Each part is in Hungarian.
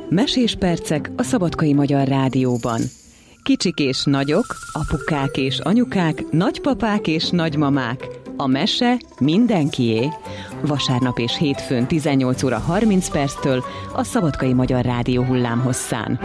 Mesés percek a Szabadkai Magyar Rádióban. Kicsik és nagyok, apukák és anyukák, nagypapák és nagymamák. A mese mindenkié. Vasárnap és hétfőn 18 óra 30 perctől a Szabadkai Magyar Rádió hullámhosszán.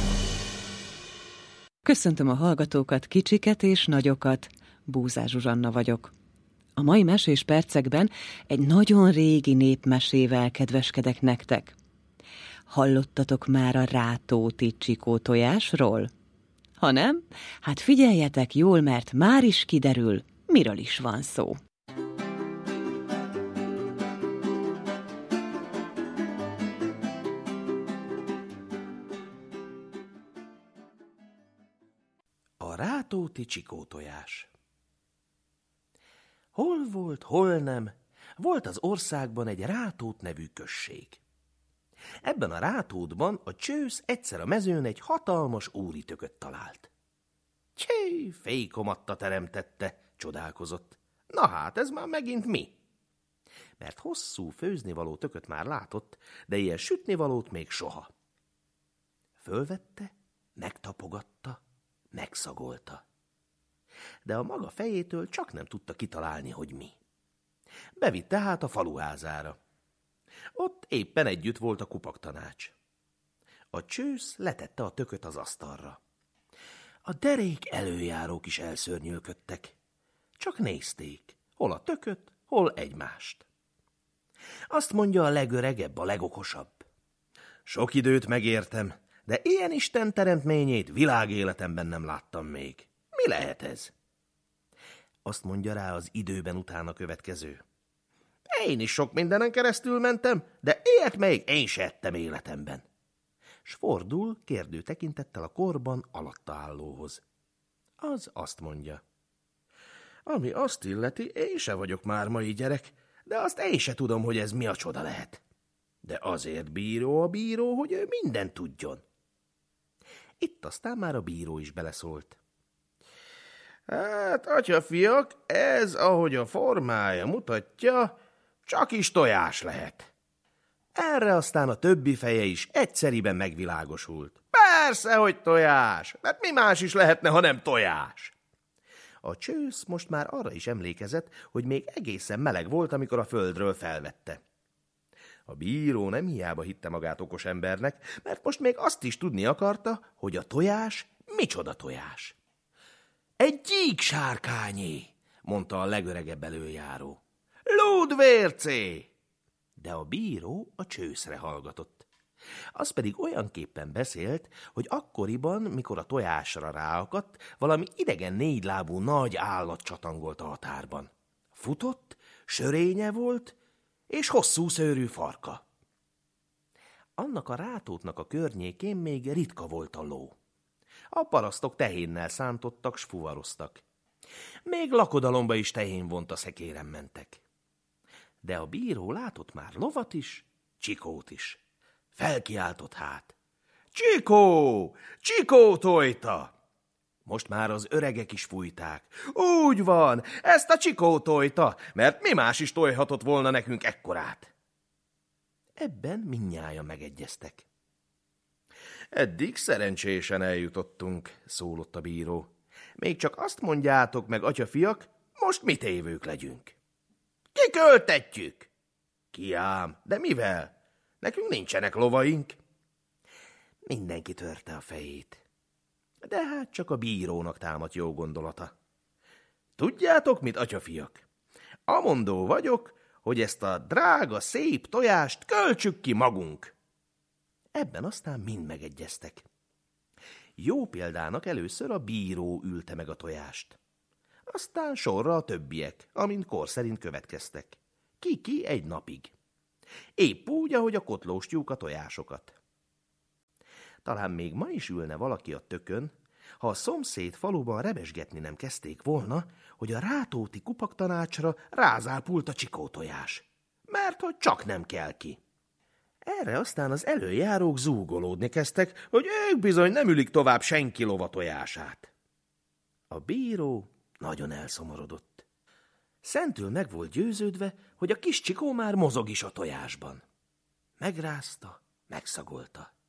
Köszöntöm a hallgatókat, kicsiket és nagyokat. Búzás Zsuzsanna vagyok. A mai mesés percekben egy nagyon régi népmesével kedveskedek nektek. Hallottatok már a Rátóti csikótojásról? Ha nem, hát figyeljetek jól, mert már is kiderül, miről is van szó. A Rátóti csikótojás. Hol volt, hol nem, volt az országban egy Rátót nevű község. Ebben a Rátótban a csősz egyszer a mezőn egy hatalmas úritököt talált. Csé, fékomatta teremtette, csodálkozott. Na hát, ez már megint mi? Mert hosszú főznivaló tököt már látott, de ilyen sütnivalót még soha. Fölvette, megtapogatta, megszagolta. De a maga fejétől csak nem tudta kitalálni, hogy mi. Bevitte hát a faluházára. Ott éppen együtt volt a kupaktanács. A csősz letette a tököt az asztalra. A derék előjárók is elszörnyűködtek. Csak nézték, hol a tököt, hol egymást. Azt mondja a legöregebb, a legokosabb. Sok időt megértem, de ilyen Isten teremtményét világéletemben nem láttam még. Mi lehet ez? Azt mondja rá az időben utána következő. Én is sok mindenen keresztül mentem, de ilyet még én se ettem életemben. S fordul kérdő tekintettel a korban alatta állóhoz. Az azt mondja. Ami azt illeti, én se vagyok már mai gyerek, de azt én se tudom, hogy ez mi a csoda lehet. De azért bíró a bíró, hogy ő mindent tudjon. Itt aztán már a bíró is beleszólt. Hát, atyafiak, ez, ahogy a formája mutatja, csak is tojás lehet. Erre aztán a többi feje is egyszeriben megvilágosult. Persze, hogy tojás, mert mi más is lehetne, ha nem tojás. A csősz most már arra is emlékezett, hogy még egészen meleg volt, amikor a földről felvette. A bíró nem hiába hitte magát okos embernek, mert most még azt is tudni akarta, hogy a tojás micsoda tojás. Egy gyíksárkányé, mondta a legöregebb előjáró. Lúdvércé! De a bíró a csőszre hallgatott. Az pedig olyanképpen beszélt, hogy akkoriban, mikor a tojásra ráakadt, valami idegen négylábú nagy állat csatangolt a határban. Futott, sörénye volt, és hosszú szőrű farka. Annak a Rátótnak a környékén még ritka volt a ló. A parasztok tehénnel szántottak, s fuvaroztak. Még lakodalomba is tehén a szekéren mentek. De a bíró látott már lovat is, csikót is. Felkiáltott hát. Csikó! Csikó tojta! Most már az öregek is fújták. Úgy van, ezt a Csikó tojta, mert mi más is tojhatott volna nekünk ekkorát. Ebben mindnyájan megegyeztek. Eddig szerencsésen eljutottunk, szólott a bíró. Még csak azt mondjátok meg, atyafiak, most mi tévők legyünk. Kiköltetjük! Ki ám, de mivel? Nekünk nincsenek lovaink. Mindenki törte a fejét. De hát csak a bírónak támadt jó gondolata. Tudjátok mit, atyafiak? Amondó vagyok, hogy ezt a drága, szép tojást költsük ki magunk. Ebben aztán mind megegyeztek. Jó példának először a bíró ülte meg a tojást. Aztán sorra a többiek, amint kor szerint következtek. Ki egy napig. Épp úgy, ahogy a kotlós tyúk a tojásokat. Talán még ma is ülne valaki a tökön, ha a szomszéd faluban rebesgetni nem kezdték volna, hogy a Rátóti kupaktanácsra rázápult a csikótojás. Mert hogy csak nem kell ki. Erre aztán az előjárók zúgolódni kezdtek, hogy ők bizony nem ülik tovább senki lovatojását. A bíró nagyon elszomorodott. Szentül meg volt győződve, hogy a kis Csikó már mozog is a tojásban. Megrázta, megszagolta.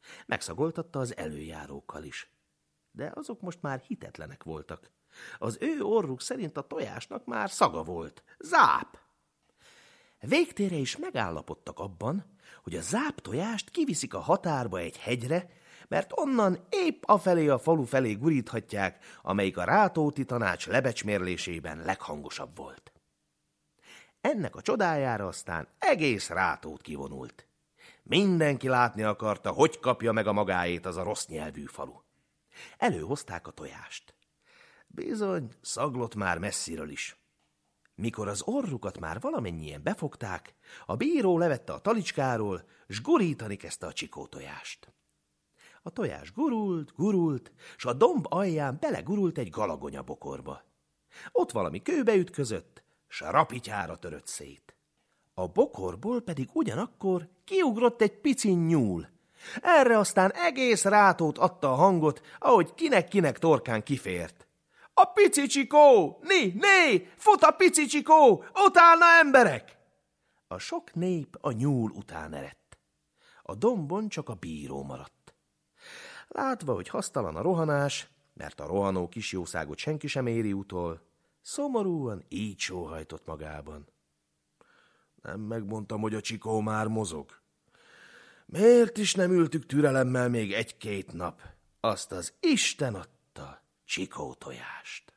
Megszagoltatta az előjárókkal is. De azok most már hitetlenek voltak. Az ő orruk szerint a tojásnak már szaga volt. Záp! Végtére is megállapodtak abban, hogy a záp tojást kiviszik a határba egy hegyre, mert onnan épp afelé a falu felé guríthatják, amelyik a Rátóti tanács lebecsmérlésében leghangosabb volt. Ennek a csodájára aztán egész Rátót kivonult. Mindenki látni akarta, hogy kapja meg a magáét az a rossz nyelvű falu. Előhozták a tojást. Bizony, szaglott már messziről is. Mikor az orrukat már valamennyien befogták, a bíró levette a talicskáról, s gurítani kezdte a csikótojást. A tojás gurult, s a domb alján belegurult egy galagonya bokorba. Ott valami kőbe ütközött, s rapityára törött szét. A bokorból pedig ugyanakkor kiugrott egy pici nyúl. Erre aztán egész Rátót adta a hangot, ahogy kinek-kinek torkán kifért. A pici csikó! Né! Fut a pici csikó! Utána emberek! A sok nép a nyúl után eredt. A dombon csak a bíró maradt. Látva, hogy hasztalan a rohanás, mert a rohanó kisjószágot senki sem éri utol, szomorúan így sóhajtott magában. Nem megmondtam, hogy a csikó már mozog. Miért is nem ültük türelemmel még 1-2 nap? Azt az Isten adta csikótojást.